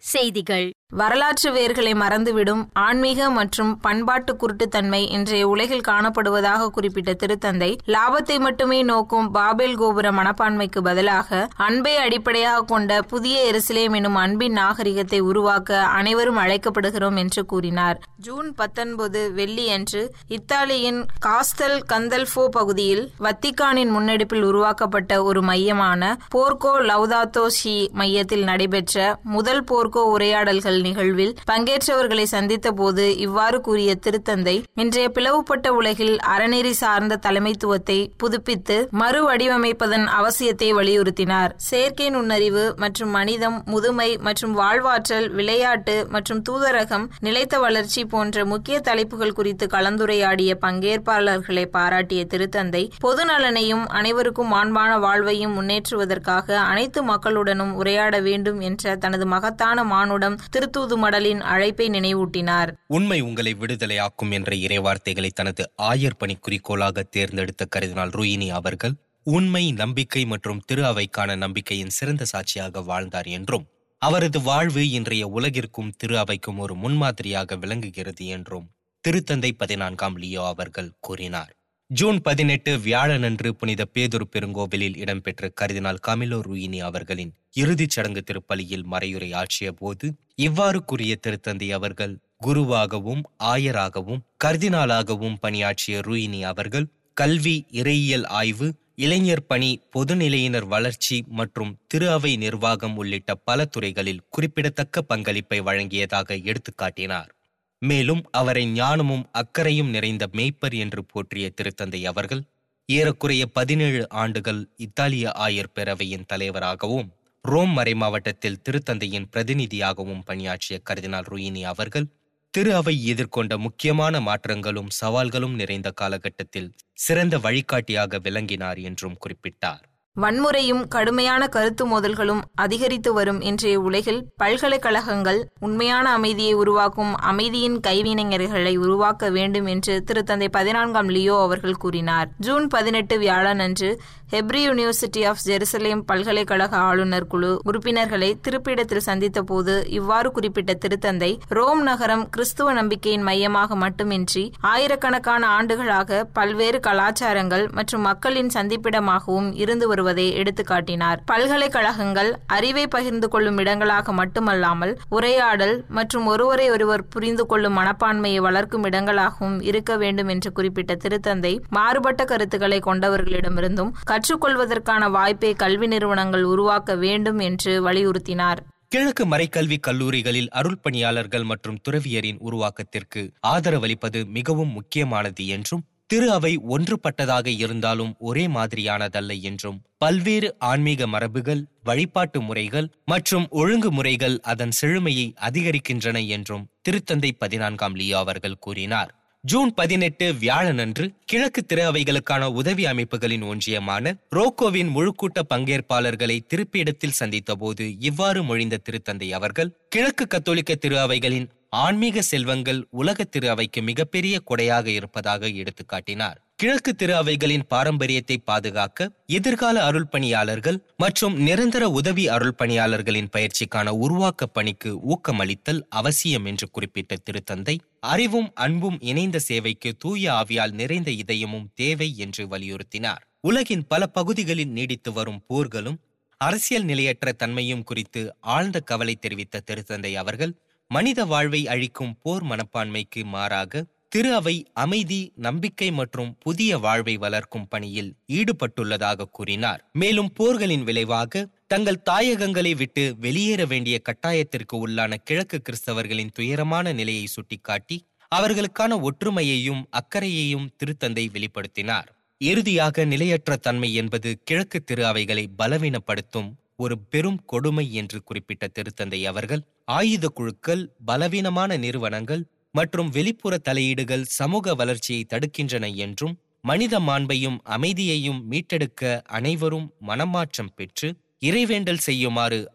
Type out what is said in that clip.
செய்திகள். வரலாற்று வேர்களை மறந்துவிடும் ஆன்மீக மற்றும் பண்பாட்டு குருட்டுத்தன்மை இன்றைய உலகில் காணப்படுவதாக குறிப்பிட்ட திருத்தந்தை, லாபத்தை மட்டுமே நோக்கும் பாபேல் கோபுர மனப்பான்மைக்கு பதிலாக அன்பை அடிப்படையாக கொண்ட புதிய எருசலேம் எனும் அன்பின் நாகரிகத்தை உருவாக்க அனைவரும் அழைக்கப்படுகிறோம் என்று கூறினார். ஜூன் 19 வெள்ளியன்று இத்தாலியின் காஸ்தல் கந்தல்ஃபோ பகுதியில் வத்திக்கானின் முன்னெடுப்பில் உருவாக்கப்பட்ட ஒரு மையமான போர்கோ லவுதாத்தோ சி மையத்தில் நடைபெற்ற முதல் போர்கோ உரையாடல்கள் நிகழ்வில் பங்கேற்றவர்களை சந்தித்த போது இவ்வாறு கூறிய திருத்தந்தை, இன்றைய பிளவுபட்ட உலகில் அறநெறி சார்ந்த தலைமைத்துவத்தை புதுப்பித்து மறு வடிவமைப்பதன் அவசியத்தை வலியுறுத்தினார். செயற்கை நுண்ணறிவு மற்றும் மனிதம், முதுமை மற்றும் வாழ்வாற்றல், விளையாட்டு மற்றும் தூதரகம், நிலைத்த வளர்ச்சி போன்ற முக்கிய தலைப்புகள் குறித்து கலந்துரையாடிய பங்கேற்பாளர்களை பாராட்டிய திருத்தந்தை, பொது நலனையும் அனைவருக்கும் மாண்பான வாழ்வையும் முன்னேற்றுவதற்காக அனைத்து மக்களுடனும் உரையாட வேண்டும் என்ற தனது மகத்தான மானுடம் திருத்தூது மடலின் அழைப்பை நினைவூட்டினார். உண்மை உங்களை விடுதலையாக்கும் என்ற இறைவார்த்தைகளை தனது ஆயர் பணி குறிக்கோளாக தேர்ந்தெடுத்த கர்தினால் ரூயினி அவர்கள் உண்மை, நம்பிக்கை மற்றும் திரு அவைக்கான நம்பிக்கையின் சிறந்த சாட்சியாக வாழ்ந்தார் என்றும், அவரது வாழ்வு இன்றைய உலகிற்கும் திரு அவைக்கும் ஒரு முன்மாதிரியாக விளங்குகிறது என்றும் திருத்தந்தை 14ஆம் லியோ அவர்கள் கூறினார். ஜூன் 18 வியாழனன்று புனித பேதுரு பெருங்கோவிலில் இடம்பெற்ற கர்தினால் காமிலோ ரூயினி அவர்களின் இறுதிச் சடங்கு திருப்பலியில் மறையுரை ஆற்றிய போது இவ்வாறு கூறிய திருத்தந்தை அவர்கள், குருவாகவும் ஆயராகவும் கர்தினாலாகவும் பணியாற்றிய ரூயினி அவர்கள் கல்வி, இறையியல் ஆய்வு, இளைஞர் பணி, பொதுநிலையினர் வளர்ச்சி மற்றும் திரு அவை நிர்வாகம் உள்ளிட்ட பல துறைகளில் குறிப்பிடத்தக்க பங்களிப்பை வழங்கியதாக எடுத்துக்காட்டினார். மேலும் அவரை ஞானமும் அக்கறையும் நிறைந்த மேய்ப்பர் என்று போற்றிய திருத்தந்தை அவர்கள் ஏறக்குறைய 17 ஆண்டுகள் இத்தாலிய ஆயர் பேரவையின் தலைவராகவும் ரோம் மறைமாவட்டத்தில் திருத்தந்தையின் பிரதிநிதியாகவும் பணியாற்றிய கர்தினால் ரூயினி அவர்கள் திரு அவை எதிர்கொண்ட முக்கியமான மாற்றங்களும் சவால்களும் நிறைந்த காலகட்டத்தில் சிறந்த வழிகாட்டியாக விளங்கினார் என்றும் குறிப்பிட்டார். வன்முறையும் கடுமையான கருத்து மோதல்களும் அதிகரித்து வரும் இன்றைய உலகில் பல்கலைக்கழகங்கள் உண்மையான அமைதியை உருவாக்கும் அமைதியின் கைவினைஞர்களை உருவாக்க வேண்டும் என்று திருத்தந்தை 14ஆம் லியோ அவர்கள் கூறினார். ஜூன் 18 வியாழனன்று ஹெப்ரி யூனிவர்சிட்டி ஆஃப் ஜெருசலேம் பல்கலைக்கழக ஆளுநர் குழு உறுப்பினர்களை திருப்பிடத்தில் சந்தித்த போது இவ்வாறு குறிப்பிட்ட திருத்தந்தை, ரோம் நகரம் கிறிஸ்துவ நம்பிக்கையின் மையமாக மட்டுமின்றி ஆயிரக்கணக்கான ஆண்டுகளாக பல்வேறு கலாச்சாரங்கள் மற்றும் மக்களின் சந்திப்பிடமாகவும் இருந்து வருவதை எடுத்துக்காட்டினார். பல்கலைக்கழகங்கள் அறிவை பகிர்ந்து கொள்ளும் இடங்களாக மட்டுமல்லாமல் உரையாடல் மற்றும் ஒருவரை ஒருவர் புரிந்து கொள்ளும் மனப்பான்மையை வளர்க்கும் இடங்களாகவும் இருக்க வேண்டும் என்று குறிப்பிட்ட திருத்தந்தை, மாறுபட்ட கருத்துக்களை கொண்டவர்களிடமிருந்தும் கற்றுக்கொள்வதற்கான வாய்ப்பை கல்வி நிறுவனங்கள் உருவாக்க வேண்டும் என்று வலியுறுத்தினார். கிழக்கு மறைக்கல்வி கல்லூரிகளில் அருள் பணியாளர்கள் மற்றும் துறவியரின் உருவாக்கத்திற்கு ஆதரவளிப்பது மிகவும் முக்கியமானது என்றும், திரு அவை ஒன்றுபட்டதாக இருந்தாலும் ஒரே மாதிரியானதல்ல என்றும், பல்வேறு ஆன்மீக மரபுகள், வழிபாட்டு முறைகள் மற்றும் ஒழுங்குமுறைகள் அதன் செழுமையை அதிகரிக்கின்றன என்றும் திருத்தந்தை 14ஆம் லியோ அவர்கள் கூறினார். ஜூன் 18 வியாழனன்று கிழக்கு திரு அவைகளுக்கான உதவி அமைப்புகளின் ஒன்றியமான ரோக்கோவின் முழுக்கூட்ட பங்கேற்பாளர்களை திருப்பிடத்தில் சந்தித்த போது இவ்வாறு மொழிந்த திருத்தந்தை அவர்கள், கிழக்கு கத்தோலிக்க திரு அவைகளின் ஆன்மீக செல்வங்கள் உலக திரு அவைக்கு மிகப்பெரிய கொடையாக இருப்பதாக எடுத்துக்காட்டினார். கிழக்கு திரு அவைகளின் பாரம்பரியத்தை பாதுகாக்க எதிர்கால அருள் பணியாளர்கள் மற்றும் நிரந்தர உதவி அருள் பணியாளர்களின் பயிற்சிக்கான உருவாக்க பணிக்கு ஊக்கமளித்தல் அவசியம் என்று குறிப்பிட்ட திருத்தந்தை, அறிவும் அன்பும் இணைந்த சேவைக்கு தூய ஆவியால் நிறைந்த இதயமும் தேவை என்று வலியுறுத்தினார். உலகின் பல பகுதிகளில் நீடித்து வரும் போர்களும் அரசியல் நிலையற்ற தன்மையும் குறித்து ஆழ்ந்த கவலை தெரிவித்த திருத்தந்தை அவர்கள், மனித வாழ்வை அழிக்கும் போர் மனப்பான்மைக்கு மாறாக திரு அவை அமைதி, நம்பிக்கை மற்றும் புதிய வாழ்வை வளர்க்கும் பணியில் ஈடுபட்டுள்ளதாக கூறினார். மேலும் போர்களின் விளைவாக தங்கள் தாயகங்களை விட்டு வெளியேற வேண்டிய கட்டாயத்திற்கு உள்ளான கிழக்கு கிறிஸ்தவர்களின் துயரமான நிலையை சுட்டிக்காட்டி அவர்களுக்கான ஒற்றுமையையும் அக்கறையையும் திருத்தந்தை வெளிப்படுத்தினார். இறுதியாக, நிலையற்ற தன்மை என்பது கிழக்கு திரு அவைகளை பலவீனப்படுத்தும் ஒரு பெரும் கொடுமை என்று குறிப்பிட்ட திருத்தந்தை அவர்கள், ஆயுத குழுக்கள், பலவீனமான நிறுவனங்கள் மற்றும் வெளிப்புற தலையீடுகள் சமூக வளர்ச்சியை தடுக்கின்றன என்றும், மனித மாண்பையும் அமைதியையும் மீட்டெடுக்க அனைவரும் மனமாற்றம் பெற்று இறைவேண்டல் செய்யுமாறு